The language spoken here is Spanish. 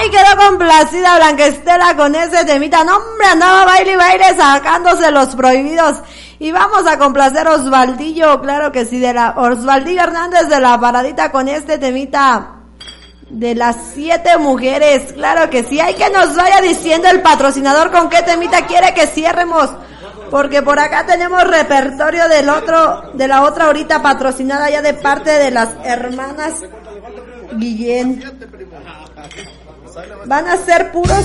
Ay, quedó complacida Blanquestela con ese temita. No, hombre, andaba baile y baile sacándose los prohibidos. Y vamos a complacer a Osvaldillo, claro que sí, Osvaldillo Hernández de la Paradita con este temita de las 7 mujeres. Claro que sí, hay que nos vaya diciendo el patrocinador con qué temita quiere que cierremos. Porque por acá tenemos repertorio de la otra ahorita patrocinada ya de parte de las hermanas Guillén. Van a ser puros